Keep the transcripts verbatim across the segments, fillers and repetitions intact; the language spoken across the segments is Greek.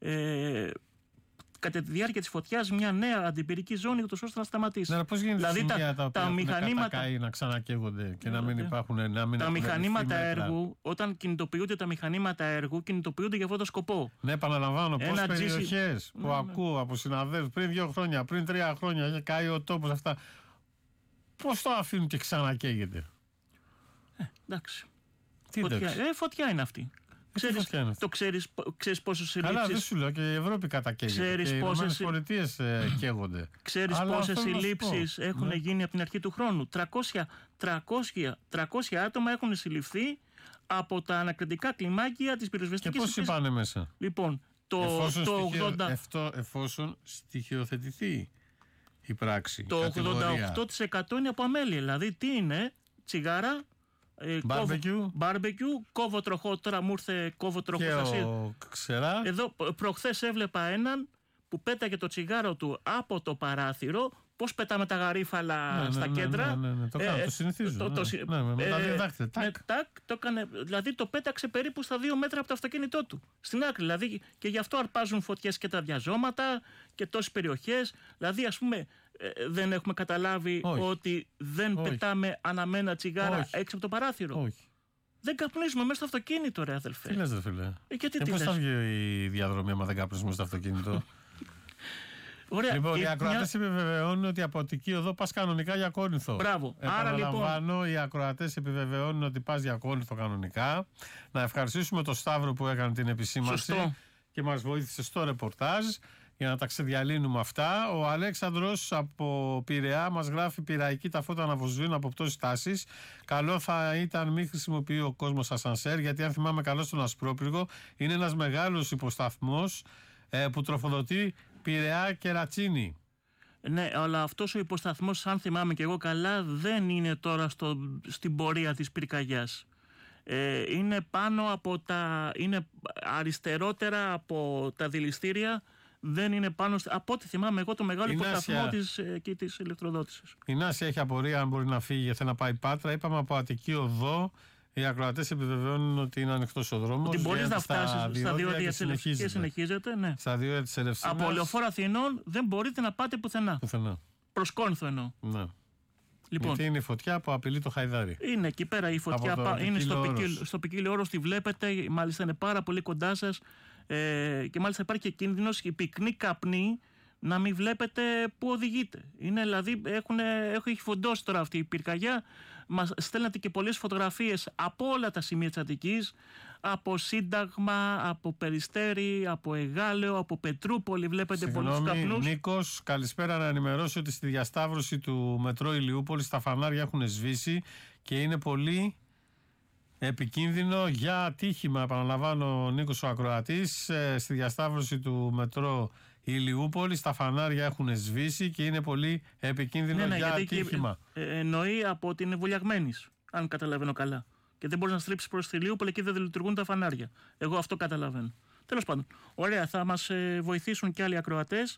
ε, κατά τη διάρκεια της φωτιάς μια νέα αντιπυρική ζώνη, ούτως ώστε να σταματήσει. Ναι, πώς γίνεται δηλαδή τα, τα, τα μηχανήματα να ξανακαίγονται και να μην υπάρχουν. Να μην τα μηχανήματα έργου, όταν κινητοποιούνται τα μηχανήματα έργου, κινητοποιούνται για αυτόν τον σκοπό. Ναι, επαναλαμβάνω, πόσες περιοχές που ναι, ακούω ναι. από συναδέλφους πριν δύο χρόνια, πριν τρία χρόνια, έχει καεί ο τόπος αυτά. Πώς το αφήνουν και ξανακαίγεται. Ε, εντάξει. Τι φωτιά, εντάξει. Ε, φωτιά είναι αυτή. Ξέρεις, το ξέρεις, ξέρεις πόσες συλλήψεις. Καλά, δεν σου λέω, και η Ευρώπη κατακαίγεται. Και οι Ηνωμένες Πολιτείες ε, καίγονται. Ξέρεις πόσες συλλήψεις έχουν ναι. γίνει από την αρχή του χρόνου. τριακόσια άτομα έχουν συλληφθεί από τα ανακριτικά κλιμάκια της πυροσβεστικής. Και πώς είπανε μέσα. Λοιπόν, το, εφόσον, το στοιχειο, ογδόντα... εφτώ, εφόσον στοιχειοθετηθεί η πράξη. Το ογδόντα οκτώ τοις εκατό είναι από αμέλεια. Δηλαδή, τι είναι, τσιγάρα. Μπάρμπεκιου. Μπάρμπεκιου, κόβω τροχό, τώρα μου ήρθε κόβω τροχό. Και ο ξερά. Εδώ προχθές έβλεπα έναν που πέταγε το τσιγάρο του από το παράθυρο. Πώς πετάμε τα γαρίφαλα ναι, στα ναι, κέντρα. Ναι, ναι, ναι, το κάνω, ε, το συνηθίζω. Το, το, ναι, ναι, με τα δύο δάχτυλα. Τάκ. τάκ, το έκανε, δηλαδή το πέταξε περίπου στα δύο μέτρα από το αυτοκίνητό του. Στην άκρη. Δηλαδή, και γι' αυτό αρπάζουν φωτιές και τα διαζώματα και τόσες περιοχές. Δηλαδή, ας πούμε, ε, δεν έχουμε καταλάβει όχι. ότι δεν όχι. πετάμε αναμένα τσιγάρα όχι. έξω από το παράθυρο. Όχι. Δεν καπνίζουμε μέσα στο αυτοκίνητο, ρε αδελφέ. Τι λες, ρε φίλε. Ε, γιατί ε, τι πώς λες. θα βγει η διαδρομή άμα δεν καπνίζουμε στο αυτοκίνητο. Ωραία. Λοιπόν, οι ακροατές μια... επιβεβαιώνουν ότι από Αττική Οδό πας κανονικά για Κόρινθο. Μπράβο. Άρα λοιπόν. Οι ακροατές επιβεβαιώνουν ότι πας για Κόρινθο κανονικά. Να ευχαριστήσουμε τον Σταύρο που έκανε την επισήμανση Σωστό. και μας βοήθησε στο ρεπορτάζ για να τα ξεδιαλύνουμε αυτά. Ο Αλέξανδρος από Πειραιά μας γράφει: πειραϊκή τα φώτα να βοσβήνουν από πτώση τάσης. Καλό θα ήταν μην χρησιμοποιεί ο κόσμος ασανσέρ, γιατί αν θυμάμαι καλό στον Ασπρόπυργο είναι ένας μεγάλος υποσταθμός ε, που τροφοδοτεί Πειραιά και Ρατσίνη. Ναι, αλλά αυτός ο υποσταθμός, αν θυμάμαι και εγώ καλά, δεν είναι τώρα στο, στην πορεία της πυρκαγιάς. Ε, είναι πάνω από τα. Είναι αριστερότερα από τα δηληστήρια. Δεν είναι πάνω. Από ό,τι θυμάμαι εγώ, το μεγάλο υποσταθμό της, εκεί, της ηλεκτροδότησης. Η Νάσια έχει απορία αν μπορεί να φύγει γιατί θέλει να πάει Πάτρα. Είπαμε από Αττική Οδό. Οι ακροατές επιβεβαιώνουν ότι είναι ανοιχτός ο δρόμος. Ότι μπορείς να φτάσεις στα διόδια της Ελευσίνης και συνεχίζεται. Ναι. Στα διόδια της Ελευσίνης. Από Λεωφόρο Αθηνών δεν μπορείτε να πάτε πουθενά. Πουθενά. Προς Κόρινθο εννοώ. Ναι. Λοιπόν, γιατί είναι η φωτιά που απειλεί το Χαϊδάρι. Είναι εκεί πέρα η φωτιά. Είναι στο ποικίλιο, στο ποικίλιο όρος, τη βλέπετε. Μάλιστα είναι πάρα πολύ κοντά σας. Ε, και μάλιστα υπάρχει και κίνδυνος η πυκνή καπνή να μην βλέπετε πού οδηγείτε. Είναι δηλαδή, έχουν, έχει φοντώσει τώρα αυτή η πυρκαγιά. Μας στέλνατε και πολλές φωτογραφίες από όλα τα σημεία της Αττικής, από Σύνταγμα, από Περιστέρι, από Εγάλεο, από Πετρούπολη. Βλέπετε πολλούς καπνούς. Νίκος, καλησπέρα, να ενημερώσω ότι στη διασταύρωση του μετρό Ηλιούπολης τα φανάρια έχουν σβήσει και είναι πολύ επικίνδυνο για ατύχημα. Επαναλαμβάνω, ο Νίκος ο ακροατής, ε, στη διασταύρωση του μετρό Ηλιούπολης τα φανάρια έχουν σβήσει και είναι πολύ επικίνδυνο ναι, ναι, για ατύχημα. Και, ε, εννοεί από την Βουλιαγμένης, αν καταλαβαίνω καλά. Και δεν μπορείς να στρίψεις προς τη Ηλιούπολη και δεν λειτουργούν τα φανάρια. Εγώ αυτό καταλαβαίνω. Τέλος πάντων, ωραία, θα μας ε, βοηθήσουν και άλλοι ακροατές.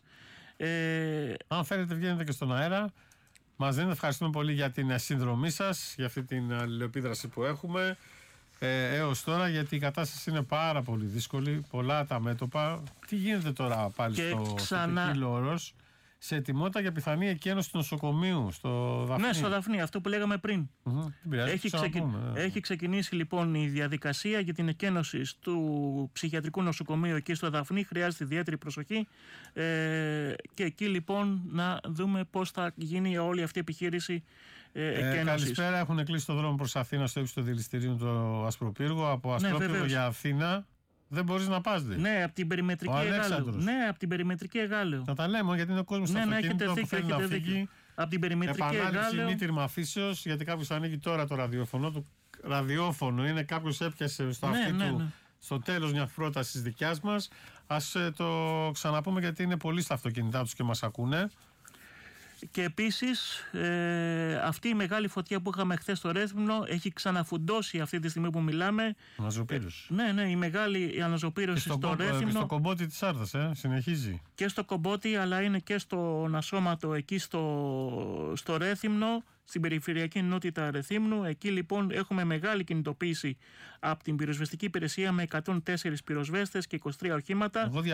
Ε, αν θέλετε, βγαίνετε και στον αέρα. Μας δίνετε, ευχαριστούμε πολύ για την συνδρομή σας, για αυτή την αλληλεπίδραση που έχουμε ε, έως τώρα, γιατί η κατάσταση είναι πάρα πολύ δύσκολη, πολλά τα μέτωπα. Τι γίνεται τώρα πάλι και στο, ξανά... στο ποικίλιο όρος, σε ετοιμότητα για πιθανή εκένωση του νοσοκομείου στο Δαφνί. Ναι, στο Δαφνί, αυτό που λέγαμε πριν. Mm-hmm. Έχει, ξεκι... Έχει ξεκινήσει λοιπόν η διαδικασία για την εκένωση του ψυχιατρικού νοσοκομείου εκεί στο Δαφνί. Χρειάζεται ιδιαίτερη προσοχή ε, και εκεί λοιπόν να δούμε πώς θα γίνει όλη αυτή η επιχείρηση ε, εκένωσης. Ε, καλησπέρα, έχουν κλείσει το δρόμο προς Αθήνα στο ύψος του δηληστηρίου του Ασπροπύργου. Από Ασπρόπυργο ναι, για Αθήνα δεν μπορείς να πας, δε. Ναι, από την περιμετρική Εγάλεο. Ναι, από την περιμετρική Εγάλεο. Να τα λέμε, γιατί είναι ο κόσμος ναι, στο ναι, αυτοκίνητο που θέλει να φύγει. Από την περιμετρική Εγάλεο. Επανάληψη μήτρημα αφήσεως, γιατί κάποιος ανοίγει τώρα το ραδιόφωνο. Το ραδιόφωνο είναι, κάποιος έπιασε στο ναι, αυτί ναι, του ναι. στο τέλος μια πρόταση δικιάς μας. Ας ε, το ξαναπούμε, γιατί είναι πολλοί στα αυτοκίνητά τους και μας ακούνε. Και επίσης ε, αυτή η μεγάλη φωτιά που είχαμε χθες στο Ρέθυμνο έχει ξαναφουντώσει αυτή τη στιγμή που μιλάμε. Αναζωπήρωση. Ε, ναι, ναι, η μεγάλη αναζωπήρωση στο, στο Ρέθυμνο. Και στο Κομπότι της Άρδας, ε, συνεχίζει. Και στο Κομπότι, αλλά είναι και στο Νασώματο εκεί στο, στο Ρέθυμνο, στην περιφερειακή ενότητα Ρεθύμνου. Εκεί λοιπόν έχουμε μεγάλη κινητοποίηση από την πυροσβεστική υπηρεσία με εκατόν τέσσερα πυροσβέστες και είκοσι τρία οχήματα. Εγώ